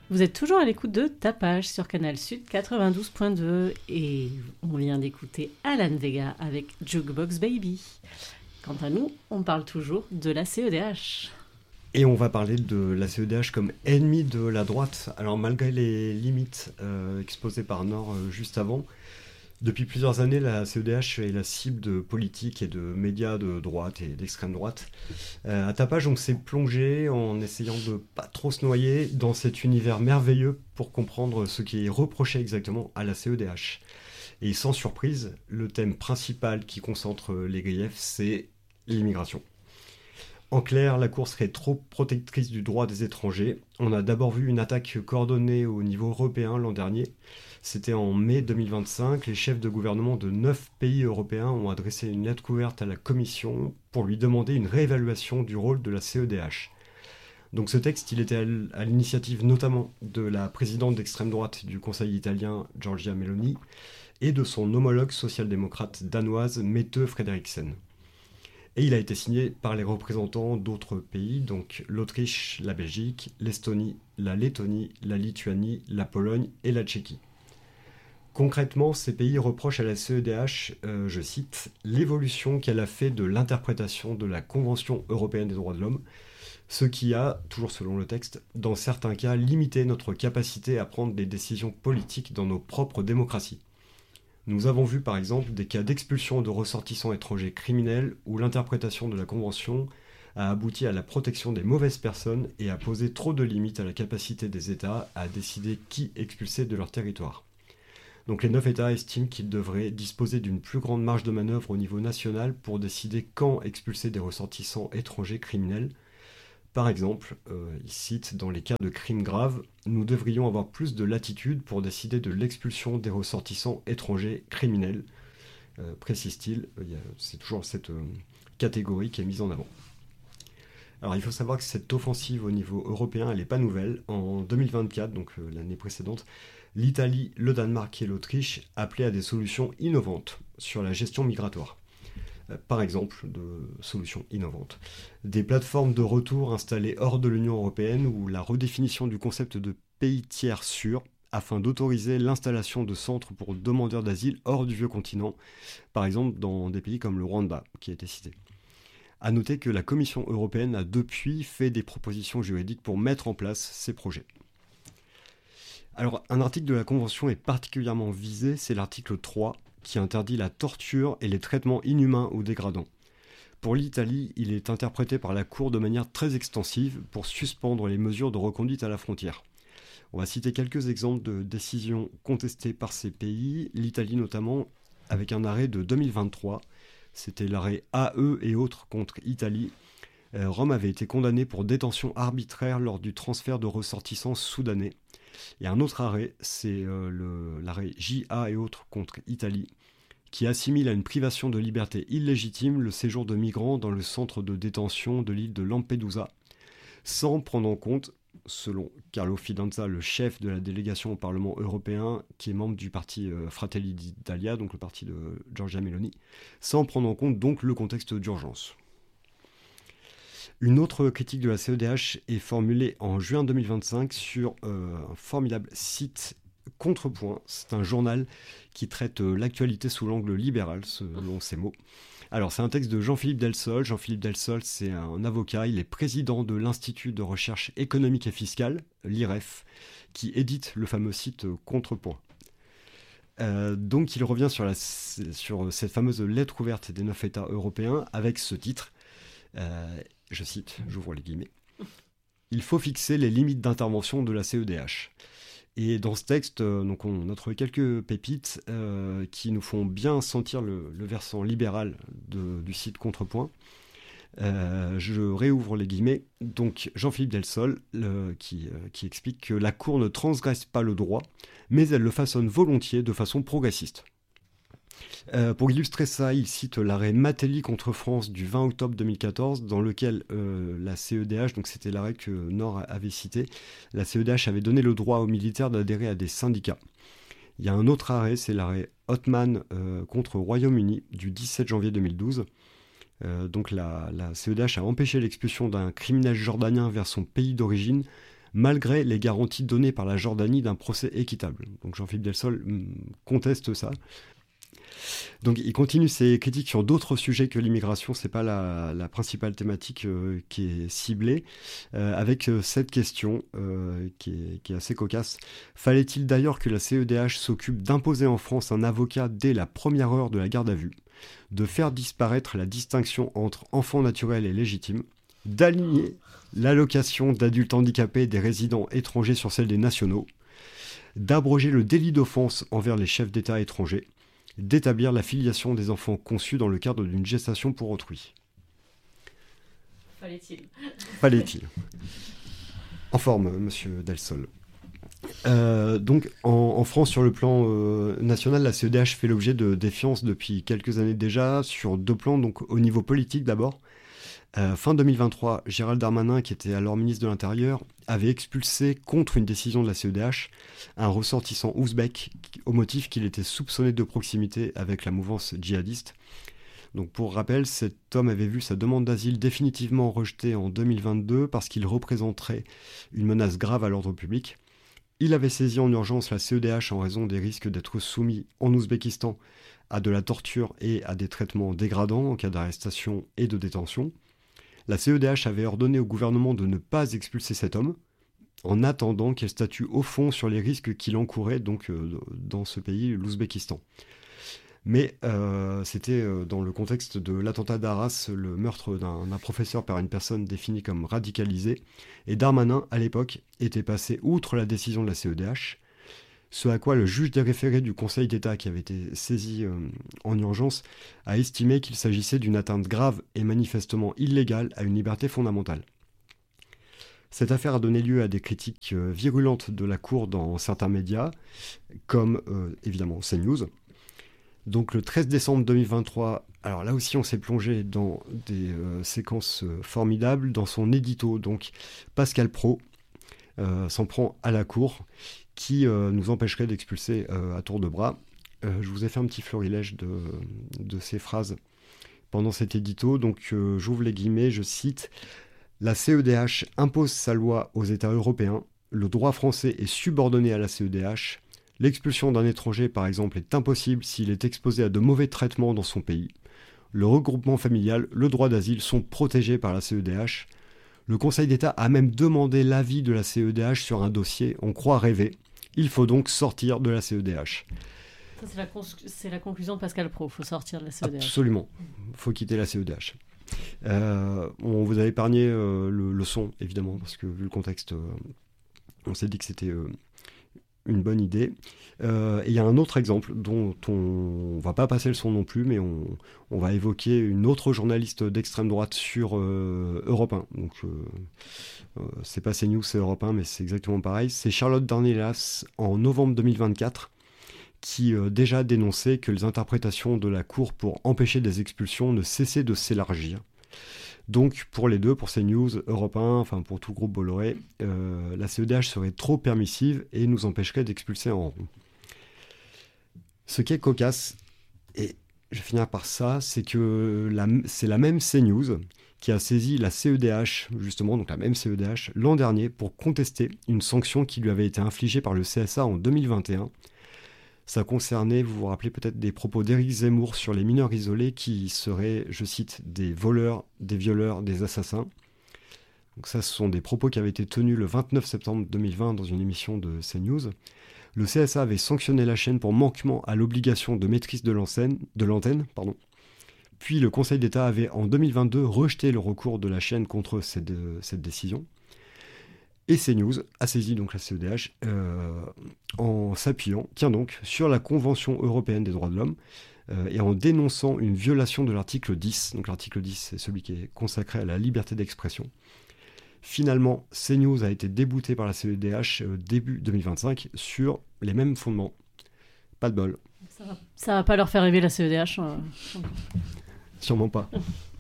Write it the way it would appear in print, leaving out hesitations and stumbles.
Vous êtes toujours à l'écoute de Tapage sur Canal Sud 92.2 et on vient d'écouter Alan Vega avec Jukebox Baby. Quant à nous, on parle toujours de la CEDH. Et on va parler de la CEDH comme ennemi de la droite. Alors malgré les limites exposées par Nord juste avant, depuis plusieurs années, la CEDH est la cible de politiques et de médias de droite et d'extrême droite. À Tapage, on s'est plongé en essayant de pas trop se noyer dans cet univers merveilleux pour comprendre ce qui est reproché exactement à la CEDH. Et sans surprise, le thème principal qui concentre les griefs, c'est l'immigration. En clair, la Cour serait trop protectrice du droit des étrangers. On a d'abord vu une attaque coordonnée au niveau européen l'an dernier. C'était en mai 2025. Les chefs de gouvernement de 9 pays européens ont adressé une lettre ouverte à la Commission pour lui demander une réévaluation du rôle de la CEDH. Donc ce texte, il était à l'initiative notamment de la présidente d'extrême droite du Conseil italien, Giorgia Meloni, et de son homologue social-démocrate danoise, Mette Frederiksen. Et il a été signé par les représentants d'autres pays, donc l'Autriche, la Belgique, l'Estonie, la Lettonie, la Lituanie, la Pologne et la Tchéquie. Concrètement, ces pays reprochent à la CEDH, je cite, « l'évolution qu'elle a fait de l'interprétation de la Convention européenne des droits de l'homme, ce qui a, toujours selon le texte, dans certains cas limité notre capacité à prendre des décisions politiques dans nos propres démocraties. Nous avons vu par exemple des cas d'expulsion de ressortissants étrangers criminels où l'interprétation de la Convention a abouti à la protection des mauvaises personnes et a posé trop de limites à la capacité des États à décider qui expulser de leur territoire. Donc les 9 États estiment qu'ils devraient disposer d'une plus grande marge de manœuvre au niveau national pour décider quand expulser des ressortissants étrangers criminels. Par exemple, il cite, dans les cas de crimes graves, nous devrions avoir plus de latitude pour décider de l'expulsion des ressortissants étrangers criminels, précise-t-il. C'est toujours cette catégorie qui est mise en avant. Alors il faut savoir que cette offensive au niveau européen, elle n'est pas nouvelle. En 2024, donc l'année précédente, l'Italie, le Danemark et l'Autriche appelaient à des solutions innovantes sur la gestion migratoire. Par exemple, de solutions innovantes. Des plateformes de retour installées hors de l'Union européenne ou la redéfinition du concept de pays tiers sûr afin d'autoriser l'installation de centres pour demandeurs d'asile hors du vieux continent, par exemple dans des pays comme le Rwanda, qui a été cité. A noter que la Commission européenne a depuis fait des propositions juridiques pour mettre en place ces projets. Alors, un article de la Convention est particulièrement visé, c'est l'article 3, qui interdit la torture et les traitements inhumains ou dégradants. Pour l'Italie, il est interprété par la Cour de manière très extensive pour suspendre les mesures de reconduite à la frontière. On va citer quelques exemples de décisions contestées par ces pays, l'Italie notamment, avec un arrêt de 2023, c'était l'arrêt AE et autres contre Italie. Rome avait été condamné pour détention arbitraire lors du transfert de ressortissants soudanais. Et un autre arrêt, c'est l'arrêt JA et autres contre Italie, qui assimile à une privation de liberté illégitime le séjour de migrants dans le centre de détention de l'île de Lampedusa, sans prendre en compte, selon Carlo Fidanza, le chef de la délégation au Parlement européen, qui est membre du parti Fratelli d'Italia, donc le parti de Giorgia Meloni, sans prendre en compte donc le contexte d'urgence. Une autre critique de la CEDH est formulée en juin 2025 sur un formidable site Contrepoint. C'est un journal qui traite l'actualité sous l'angle libéral, selon ses mots. Alors, c'est un texte de Jean-Philippe Delsol. Jean-Philippe Delsol, c'est un avocat. Il est président de l'Institut de recherche économique et fiscale, l'IREF, qui édite le fameux site Contrepoint. Donc, il revient sur cette fameuse lettre ouverte des 9 États européens avec ce titre. Je cite, j'ouvre les guillemets. Il faut fixer les limites d'intervention de la CEDH. Et dans ce texte, donc on a trouvé quelques pépites qui nous font bien sentir le versant libéral du site Contrepoint. Je réouvre les guillemets. Donc Jean-Philippe Delsol qui explique que la Cour ne transgresse pas le droit, mais elle le façonne volontiers de façon progressiste. Pour illustrer ça, il cite l'arrêt Matelli contre France du 20 octobre 2014, dans lequel la CEDH, donc c'était l'arrêt que Nord avait cité, la CEDH avait donné le droit aux militaires d'adhérer à des syndicats. Il y a un autre arrêt, c'est l'arrêt Othman contre Royaume-Uni du 17 janvier 2012. Donc la CEDH a empêché l'expulsion d'un criminel jordanien vers son pays d'origine, malgré les garanties données par la Jordanie d'un procès équitable. Donc Jean-Philippe Delsol conteste ça. Donc il continue ses critiques sur d'autres sujets que l'immigration, c'est pas la principale thématique qui est ciblée, avec cette question qui est assez cocasse. Fallait-il d'ailleurs que la CEDH s'occupe d'imposer en France un avocat dès la première heure de la garde à vue, de faire disparaître la distinction entre enfants naturels et légitimes, d'aligner l'allocation d'adultes handicapés des résidents étrangers sur celle des nationaux, d'abroger le délit d'offense envers les chefs d'État étrangers, d'établir la filiation des enfants conçus dans le cadre d'une gestation pour autrui. Fallait-il. En forme, monsieur Delsol. Donc, en France, sur le plan national, la CEDH fait l'objet de défiance depuis quelques années déjà, sur 2 plans. Donc, au niveau politique d'abord. Fin 2023, Gérald Darmanin, qui était alors ministre de l'Intérieur, avait expulsé contre une décision de la CEDH un ressortissant ouzbek au motif qu'il était soupçonné de proximité avec la mouvance djihadiste. Donc pour rappel, cet homme avait vu sa demande d'asile définitivement rejetée en 2022 parce qu'il représenterait une menace grave à l'ordre public. Il avait saisi en urgence la CEDH en raison des risques d'être soumis en Ouzbékistan à de la torture et à des traitements dégradants en cas d'arrestation et de détention. La CEDH avait ordonné au gouvernement de ne pas expulser cet homme, en attendant qu'elle statue au fond sur les risques qu'il encourait donc, dans ce pays, l'Ouzbékistan. Mais c'était dans le contexte de l'attentat d'Arras, le meurtre d'un professeur par une personne définie comme radicalisée, et Darmanin, à l'époque, était passé outre la décision de la CEDH, ce à quoi le juge des référés du Conseil d'État, qui avait été saisi en urgence, a estimé qu'il s'agissait d'une atteinte grave et manifestement illégale à une liberté fondamentale. Cette affaire a donné lieu à des critiques virulentes de la Cour dans certains médias, comme évidemment CNews. Donc le 13 décembre 2023, alors là aussi on s'est plongé dans des séquences formidables. Dans son édito, donc Pascal Praud s'en prend à la Cour, qui nous empêcherait d'expulser à tour de bras. Je vous ai fait un petit florilège de ces phrases pendant cet édito. Donc j'ouvre les guillemets, je cite « La CEDH impose sa loi aux États européens. Le droit français est subordonné à la CEDH. L'expulsion d'un étranger, par exemple, est impossible s'il est exposé à de mauvais traitements dans son pays. Le regroupement familial, le droit d'asile sont protégés par la CEDH. Le Conseil d'État a même demandé l'avis de la CEDH sur un dossier. On croit rêver. Il faut donc sortir de la CEDH. » Ça, c'est la conclusion de Pascal Praud. Il faut sortir de la CEDH. Absolument. Il faut quitter la CEDH. On vous a épargné le son, évidemment, parce que vu le contexte, on s'est dit que c'était une bonne idée. Et il y a un autre exemple dont on ne va pas passer le son non plus, mais on va évoquer une autre journaliste d'extrême droite sur Europe 1. Donc, c'est pas CNews, c'est Europe 1, mais c'est exactement pareil. C'est Charlotte Dornelas, en novembre 2024, qui déjà dénonçait que les interprétations de la Cour pour empêcher des expulsions ne cessaient de s'élargir. Donc pour les deux, pour CNews, Europe 1, enfin pour tout le groupe Bolloré, la CEDH serait trop permissive et nous empêcherait d'expulser en rond. Ce qui est cocasse, et je vais finir par ça, c'est que c'est la même CNews qui a saisi la CEDH, justement, donc la même CEDH, l'an dernier pour contester une sanction qui lui avait été infligée par le CSA en 2021. Ça concernait, vous vous rappelez peut-être, des propos d'Éric Zemmour sur les mineurs isolés qui seraient, je cite, des voleurs, des violeurs, des assassins. Donc ça, ce sont des propos qui avaient été tenus le 29 septembre 2020 dans une émission de CNews. Le CSA avait sanctionné la chaîne pour manquement à l'obligation de maîtrise de l'antenne. Puis le Conseil d'État avait, en 2022, rejeté le recours de la chaîne contre cette décision. Et CNews a saisi donc la CEDH en s'appuyant, sur la Convention européenne des droits de l'homme et en dénonçant une violation de l'article 10. Donc l'article 10, c'est celui qui est consacré à la liberté d'expression. Finalement, CNews a été débouté par la CEDH début 2025 sur les mêmes fondements. Pas de bol. Ça va pas leur faire rêver la CEDH. Sûrement pas.